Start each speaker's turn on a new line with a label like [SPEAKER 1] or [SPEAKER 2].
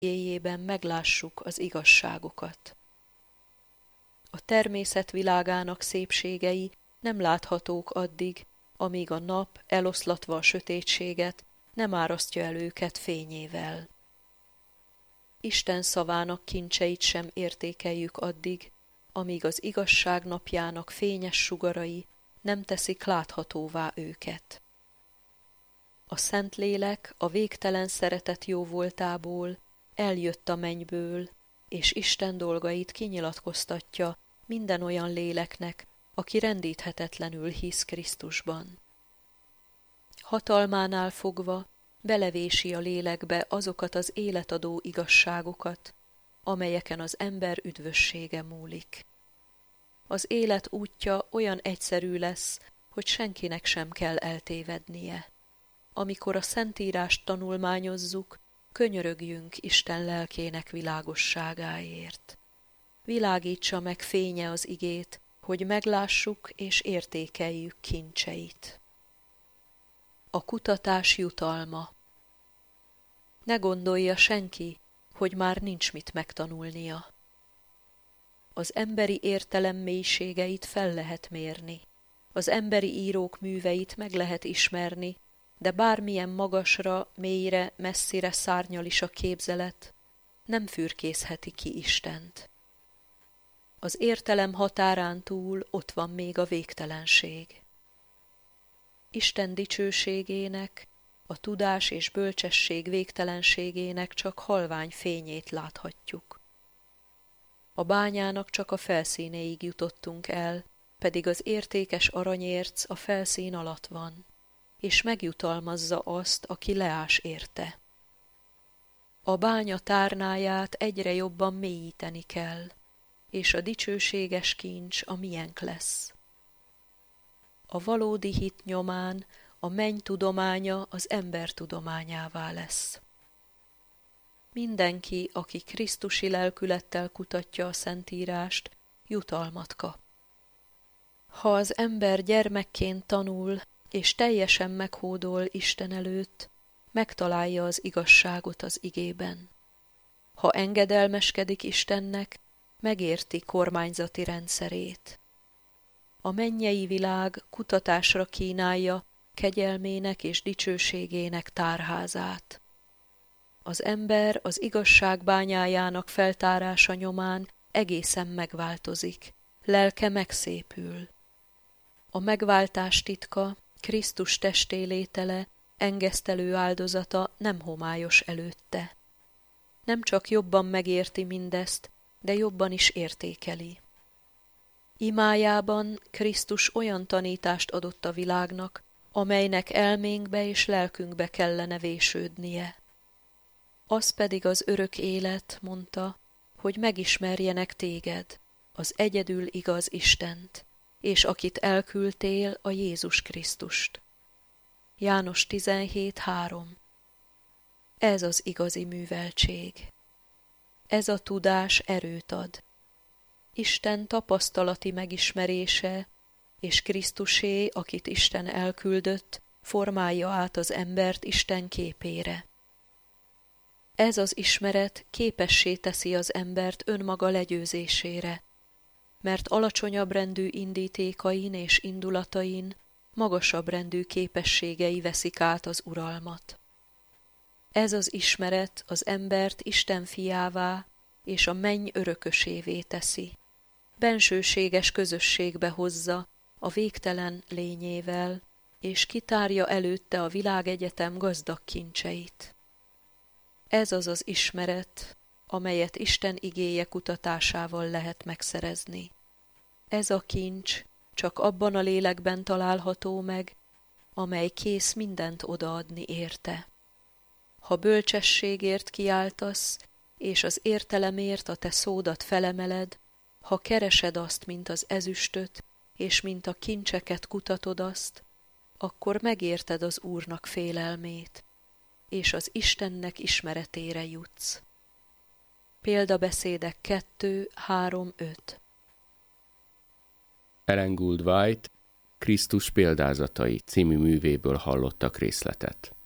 [SPEAKER 1] igéjében meglássuk az igazságokat. A természet világának szépségei nem láthatók addig, amíg a nap, eloszlatva a sötétséget, nem árasztja el őket fényével. Isten szavának kincseit sem értékeljük addig, amíg az igazság napjának fényes sugarai nem teszik láthatóvá őket. A Szentlélek a végtelen szeretet jóvoltából eljött a mennyből, és Isten dolgait kinyilatkoztatja minden olyan léleknek, aki rendíthetetlenül hisz Krisztusban. Hatalmánál fogva belevési a lélekbe azokat az életadó igazságokat, amelyeken az ember üdvössége múlik. Az élet útja olyan egyszerű lesz, hogy senkinek sem kell eltévednie. Amikor a Szentírást tanulmányozzuk, könyörögjünk Isten lelkének világosságáért. Világítsa meg fénye az igét, hogy meglássuk és értékeljük kincseit. A kutatás jutalma. Ne gondolja senki, hogy már nincs mit megtanulnia. Az emberi értelem mélységeit fel lehet mérni, az emberi írók műveit meg lehet ismerni, de bármilyen magasra, mélyre, messzire szárnyal is a képzelet, nem fürkészheti ki Istent. Az értelem határán túl ott van még a végtelenség. Isten dicsőségének, a tudás és bölcsesség végtelenségének csak halvány fényét láthatjuk. A bányának csak a felszínéig jutottunk el, pedig az értékes aranyérc a felszín alatt van, és megjutalmazza azt, aki leás érte. A bánya tárnáját egyre jobban mélyíteni kell, és a dicsőséges kincs a miénk lesz. A valódi hit nyomán a menny tudománya az ember tudományává lesz. Mindenki, aki krisztusi lelkülettel kutatja a Szentírást, jutalmat kap. Ha az ember gyermekként tanul, és teljesen meghódol Isten előtt, megtalálja az igazságot az igében. Ha engedelmeskedik Istennek, megérti kormányzati rendszerét. A mennyei világ kutatásra kínálja kegyelmének és dicsőségének tárházát. Az ember az igazság bányájának feltárása nyomán egészen megváltozik, lelke megszépül. A megváltás titka, Krisztus testé létele, engesztelő áldozata nem homályos előtte. Nem csak jobban megérti mindezt, de jobban is értékeli. Imájában Krisztus olyan tanítást adott a világnak, amelynek elménkbe és lelkünkbe kellene vésődnie. Az pedig az örök élet, mondta, hogy megismerjenek téged, az egyedül igaz Istent, és akit elküldtél, a Jézus Krisztust. János 17:3. Ez az igazi műveltség. Ez a tudás erőt ad. Isten tapasztalati megismerése, és Krisztusé, akit Isten elküldött, formálja át az embert Isten képére. Ez az ismeret képessé teszi az embert önmaga legyőzésére, mert alacsonyabb rendű indítékain és indulatain magasabb rendű képességei veszik át az uralmat. Ez az ismeret az embert Isten fiává és a menny örökösévé teszi. Bensőséges közösségbe hozza a végtelen lényével, és kitárja előtte a világegyetem gazdag kincseit. Ez az az ismeret, amelyet Isten igéje kutatásával lehet megszerezni. Ez a kincs csak abban a lélekben található meg, amely kész mindent odaadni érte. Ha bölcsességért kiáltasz, és az értelemért a te szódat felemeled, ha keresed azt, mint az ezüstöt, és mint a kincseket kutatod azt, akkor megérted az Úrnak félelmét, és az Istennek ismeretére jutsz. Példabeszédek 2:3-5.
[SPEAKER 2] Ellen Gould White Krisztus példázatai című művéből hallottak részletet.